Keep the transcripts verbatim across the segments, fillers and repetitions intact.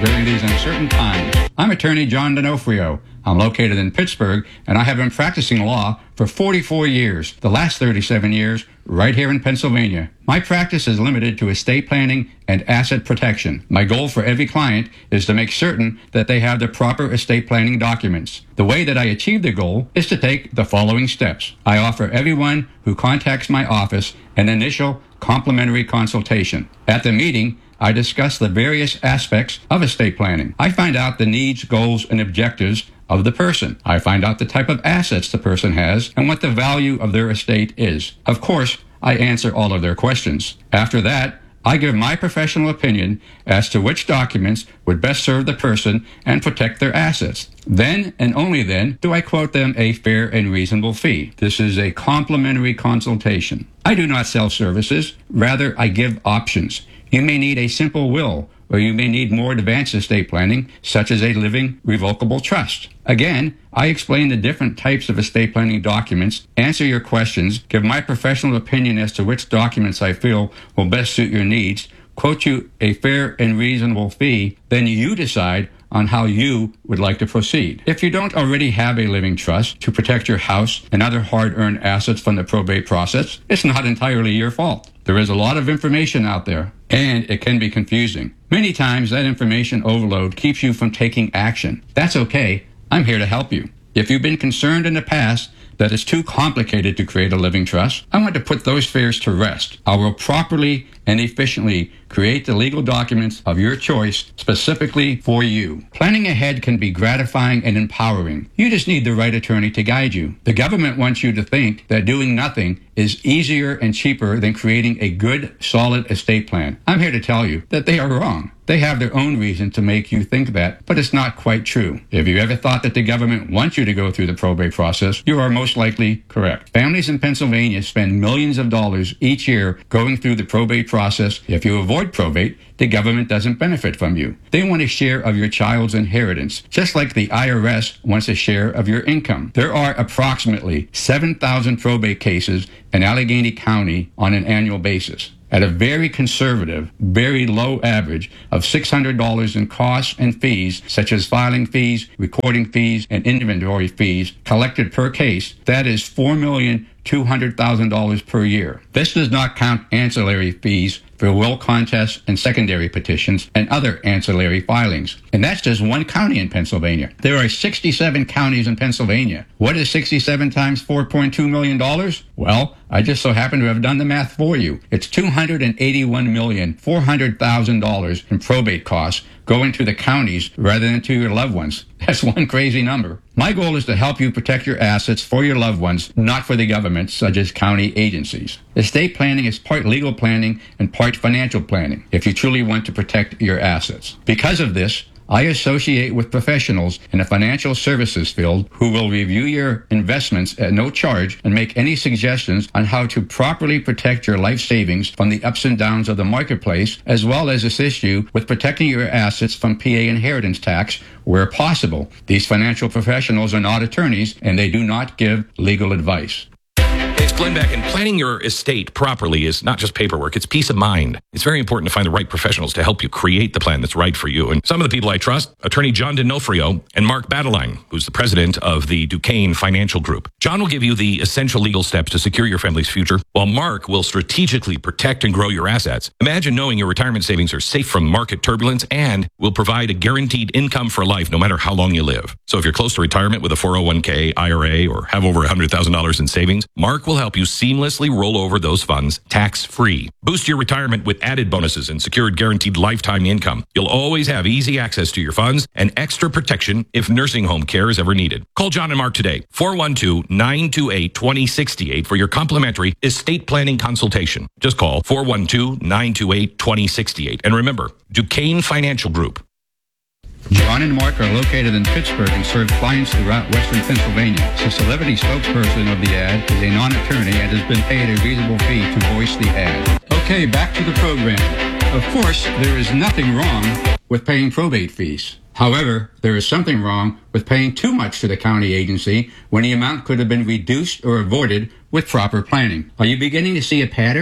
during these uncertain times. I'm attorney John D'Onofrio. I'm located in Pittsburgh, and I have been practicing law for forty-four years, the last thirty-seven years right here in Pennsylvania. My practice is limited to estate planning and asset protection. My goal for every client is to make certain that they have the proper estate planning documents. The way that I achieve the goal is to take the following steps. I offer everyone who contacts my office an initial complimentary consultation. At the meeting, I discuss the various aspects of estate planning. I find out the needs, goals, and objectives of the person. I find out the type of assets the person has and what the value of their estate is. Of course, I answer all of their questions. After that, I give my professional opinion as to which documents would best serve the person and protect their assets. Then, and only then, do I quote them a fair and reasonable fee. This is a complimentary consultation. I do not sell services. Rather, I give options. You may need a simple will, or you may need more advanced estate planning, such as a living revocable trust. Again, I explain the different types of estate planning documents, answer your questions, give my professional opinion as to which documents I feel will best suit your needs, quote you a fair and reasonable fee, then you decide on how you would like to proceed. If you don't already have a living trust to protect your house and other hard-earned assets from the probate process, it's not entirely your fault. There is a lot of information out there, and it can be confusing. Many times that information overload keeps you from taking action. That's okay. I'm here to help you. If you've been concerned in the past that it's too complicated to create a living trust, I want to put those fears to rest. I will properly and efficiently create the legal documents of your choice specifically for you. Planning ahead can be gratifying and empowering. You just need the right attorney to guide you. The government wants you to think that doing nothing is easier and cheaper than creating a good, solid estate plan. I'm here to tell you that they are wrong. They have their own reason to make you think that, but it's not quite true. If you ever thought that the government wants you to go through the probate process, you are most likely correct. Families in Pennsylvania spend millions of dollars each year going through the probate process. If you avoid probate, the government doesn't benefit from you. They want a share of your child's inheritance, just like the I R S wants a share of your income. There are approximately seven thousand probate cases in Allegheny County on an annual basis. At a very conservative, very low average of six hundred dollars in costs and fees, such as filing fees, recording fees, and inventory fees collected per case, that is four million two hundred thousand dollars per year. This does not count ancillary fees for will contests and secondary petitions and other ancillary filings. And that's just one county in Pennsylvania. There are sixty-seven counties in Pennsylvania. What is sixty-seven times four point two million dollars? Well, I just so happen to have done the math for you. It's two hundred eighty-one million four hundred thousand dollars in probate costs going to the counties rather than to your loved ones. That's one crazy number. My goal is to help you protect your assets for your loved ones, not for the government, such as county agencies. Estate planning is part legal planning and part financial planning, if you truly want to protect your assets. Because of this, I associate with professionals in the financial services field who will review your investments at no charge and make any suggestions on how to properly protect your life savings from the ups and downs of the marketplace, as well as assist you with protecting your assets from P A inheritance tax where possible. These financial professionals are not attorneys, and they do not give legal advice. It's Glenn Beck, and planning your estate properly is not just paperwork, it's peace of mind. It's very important to find the right professionals to help you create the plan that's right for you. And some of the people I trust, attorney John D'Onofrio and Mark Badeline, who's the president of the Duquesne Financial Group. John will give you the essential legal steps to secure your family's future, while Mark will strategically protect and grow your assets. Imagine knowing your retirement savings are safe from market turbulence and will provide a guaranteed income for life no matter how long you live. So if you're close to retirement with a four oh one k, I R A, or have over one hundred thousand dollars in savings, Mark will help you seamlessly roll over those funds tax-free. Boost your retirement with added bonuses and secured guaranteed lifetime income. You'll always have easy access to your funds and extra protection if nursing home care is ever needed. Call John and Mark today, four one two, nine two eight, two oh six eight for your complimentary estate planning consultation. Just call four one two, nine two eight, two oh six eight. And remember, Duquesne Financial Group. John and Mark are located in Pittsburgh and serve clients throughout western Pennsylvania. The celebrity spokesperson of the ad is a non-attorney and has been paid a reasonable fee to voice the ad. Okay, back to the program. Of course, there is nothing wrong with paying probate fees. However, there is something wrong with paying too much to the county agency when the amount could have been reduced or avoided with proper planning. Are you beginning to see a pattern?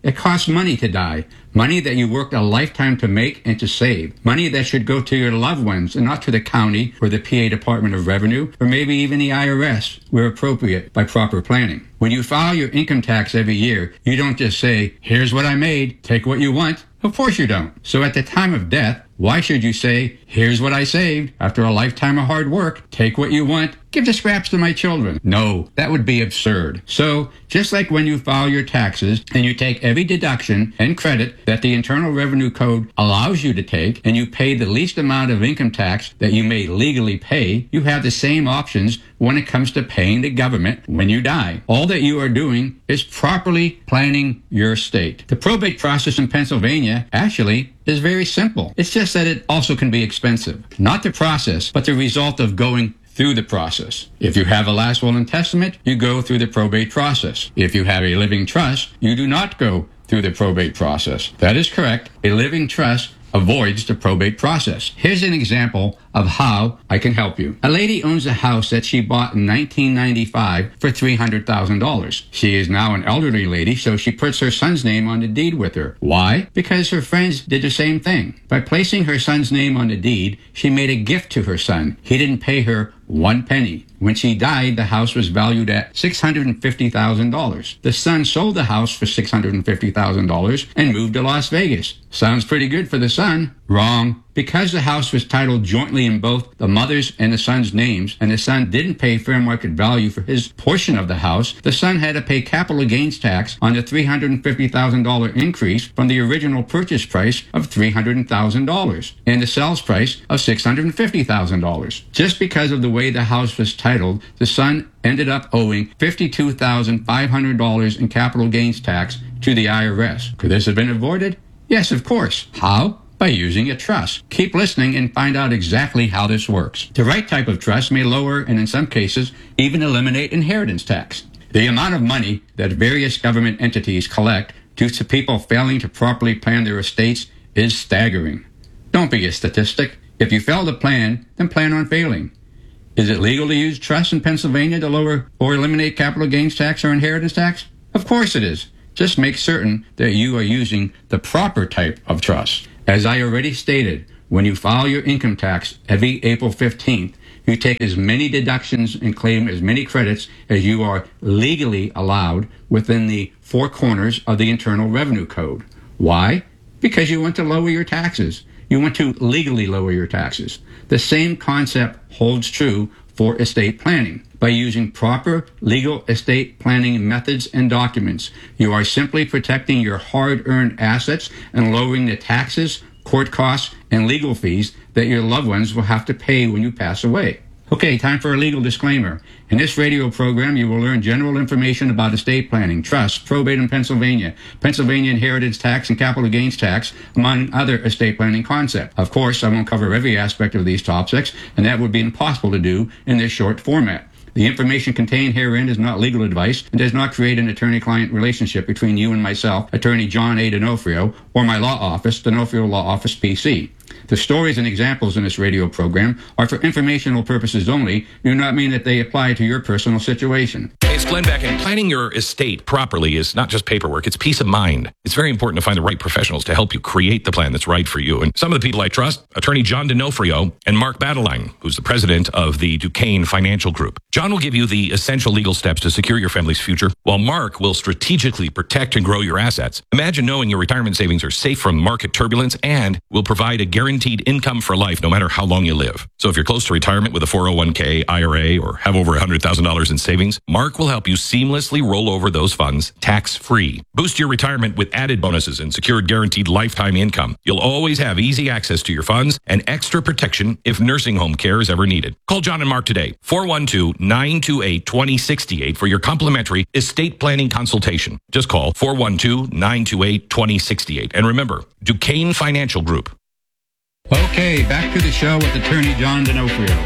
It costs money to die. Money that you worked a lifetime to make and to save. Money that should go to your loved ones and not to the county or the P A Department of Revenue or maybe even the I R S where appropriate by proper planning. When you file your income tax every year, you don't just say, here's what I made, take what you want. Of course you don't. So at the time of death, why should you say, here's what I saved after a lifetime of hard work, take what you want, give the scraps to my children? No, that would be absurd. So, just like when you file your taxes and you take every deduction and credit that the Internal Revenue Code allows you to take and you pay the least amount of income tax that you may legally pay, you have the same options when it comes to paying the government when you die. All that you are doing is properly planning your estate. The probate process in Pennsylvania actually is very simple. It's just that it also can be expensive. Not the process, but the result of going through the process. If you have a last will and testament, you go through the probate process. If you have a living trust, you do not go through the probate process. That is correct. A living trust avoids the probate process. Here's an example of how I can help you. A lady owns a house that she bought in nineteen ninety-five for three hundred thousand dollars. She is now an elderly lady, so she puts her son's name on the deed with her. Why? Because her friends did the same thing. By placing her son's name on the deed, she made a gift to her son. He didn't pay her one penny. When she died, the house was valued at six hundred fifty thousand dollars. The son sold the house for six hundred fifty thousand dollars and moved to Las Vegas. Sounds pretty good for the son. Wrong. Because the house was titled jointly in both the mother's and the son's names, and the son didn't pay fair market value for his portion of the house, the son had to pay capital gains tax on the three hundred fifty thousand dollars increase from the original purchase price of three hundred thousand dollars and the sales price of six hundred fifty thousand dollars. Just because of the way the house was titled, the son ended up owing fifty-two thousand five hundred dollars in capital gains tax to the I R S. Could this have been avoided? Yes, of course. How? By using a trust. Keep listening and find out exactly how this works. The right type of trust may lower and in some cases even eliminate inheritance tax. The amount of money that various government entities collect due to people failing to properly plan their estates is staggering. Don't be a statistic. If you fail to plan, then plan on failing. Is it legal to use trusts in Pennsylvania to lower or eliminate capital gains tax or inheritance tax? Of course it is. Just make certain that you are using the proper type of trust. As I already stated, when you file your income tax every April fifteenth, you take as many deductions and claim as many credits as you are legally allowed within the four corners of the Internal Revenue Code. Why? Because you want to lower your taxes. You want to legally lower your taxes. The same concept holds true for estate planning. By using proper legal estate planning methods and documents, you are simply protecting your hard-earned assets and lowering the taxes, court costs, and legal fees that your loved ones will have to pay when you pass away. Okay, time for a legal disclaimer. In this radio program, you will learn general information about estate planning, trusts, probate in Pennsylvania, Pennsylvania inheritance tax and capital gains tax, among other estate planning concepts. Of course, I won't cover every aspect of these topics, and that would be impossible to do in this short format. The information contained herein is not legal advice and does not create an attorney-client relationship between you and myself, Attorney John A. D'Onofrio, or my law office, D'Onofrio Law Office, P C. The stories and examples in this radio program are for informational purposes only, do not mean that they apply to your personal situation. Hey, it's Glenn Beck, and planning your estate properly is not just paperwork, it's peace of mind. It's very important to find the right professionals to help you create the plan that's right for you. And some of the people I trust, Attorney John D'Onofrio and Mark Badeline, who's the president of the Duquesne Financial Group. John will give you the essential legal steps to secure your family's future, while Mark will strategically protect and grow your assets. Imagine knowing your retirement savings are safe from market turbulence and will provide a guaranteed income for life no matter how long you live. So if you're close to retirement with a four oh one k, I R A, or have over one hundred thousand dollars in savings, Mark will help you seamlessly roll over those funds tax-free. Boost your retirement with added bonuses and secured guaranteed lifetime income. You'll always have easy access to your funds and extra protection if nursing home care is ever needed. Call John and Mark today, four one two, nine two eight, two oh six eight for your complimentary estate planning consultation. Just call four one two, nine two eight, two oh six eight. And remember, Duquesne Financial Group. Okay, back to the show with Attorney John D'Onofrio.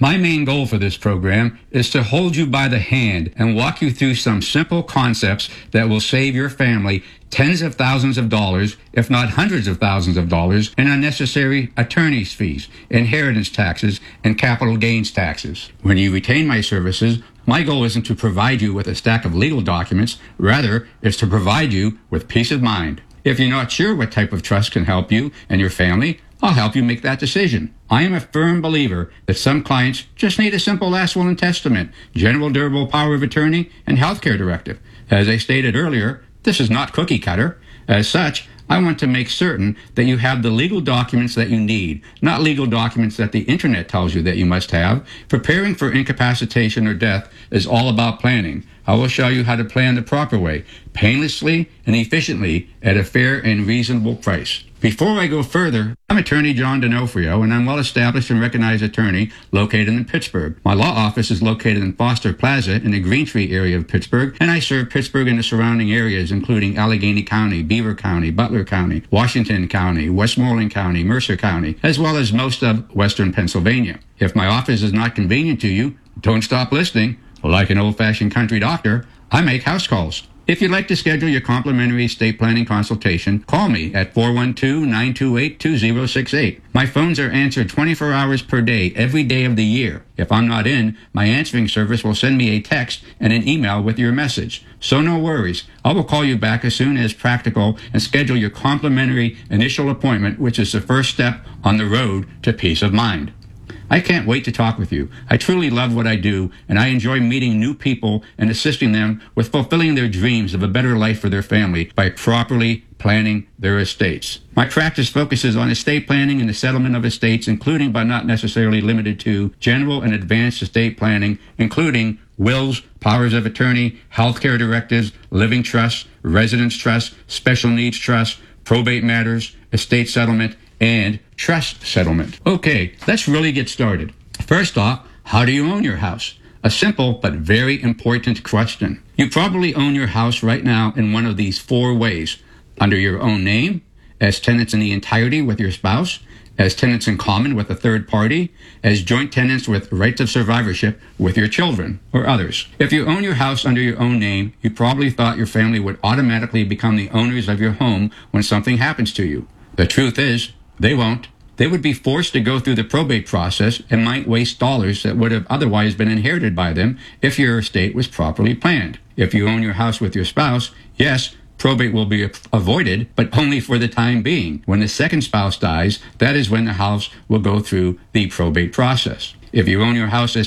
My main goal for this program is to hold you by the hand and walk you through some simple concepts that will save your family tens of thousands of dollars, if not hundreds of thousands of dollars, in unnecessary attorney's fees, inheritance taxes, and capital gains taxes. When you retain my services, my goal isn't to provide you with a stack of legal documents. Rather, it's to provide you with peace of mind. If you're not sure what type of trust can help you and your family, I'll help you make that decision. I am a firm believer that some clients just need a simple last will and testament, general durable power of attorney, and healthcare directive. As I stated earlier, this is not cookie cutter. As such, I want to make certain that you have the legal documents that you need, not legal documents that the internet tells you that you must have. Preparing for incapacitation or death is all about planning. I will show you how to plan the proper way, painlessly and efficiently at a fair and reasonable price. Before I go further, I'm attorney John D'Onofrio, and I'm well-established and recognized attorney located in Pittsburgh. My law office is located in Foster Plaza in the Green Tree area of Pittsburgh, and I serve Pittsburgh and the surrounding areas, including Allegheny County, Beaver County, Butler County, Washington County, Westmoreland County, Mercer County, as well as most of western Pennsylvania. If my office is not convenient to you, don't stop listening. Like an old-fashioned country doctor, I make house calls. If you'd like to schedule your complimentary estate planning consultation, call me at four one two, nine two eight, two zero six eight. My phones are answered twenty-four hours per day, every day of the year. If I'm not in, my answering service will send me a text and an email with your message. So no worries. I will call you back as soon as practical and schedule your complimentary initial appointment, which is the first step on the road to peace of mind. I can't wait to talk with you. I truly love what I do, and I enjoy meeting new people and assisting them with fulfilling their dreams of a better life for their family by properly planning their estates. My practice focuses on estate planning and the settlement of estates, including but not necessarily limited to general and advanced estate planning, including wills, powers of attorney, healthcare directives, living trusts, residence trusts, special needs trusts, probate matters, estate settlement, and trust settlement. Okay, let's really get started. First off, how do you own your house? A simple but very important question. You probably own your house right now in one of these four ways: under your own name, as tenants in the entirety with your spouse, as tenants in common with a third party, as joint tenants with rights of survivorship with your children or others. If you own your house under your own name, you probably thought your family would automatically become the owners of your home when something happens to you. The truth is, they won't. They would be forced to go through the probate process and might waste dollars that would have otherwise been inherited by them if your estate was properly planned. If you own your house with your spouse, yes, probate will be avoided, but only for the time being. When the second spouse dies, that is when the house will go through the probate process. If you own your house as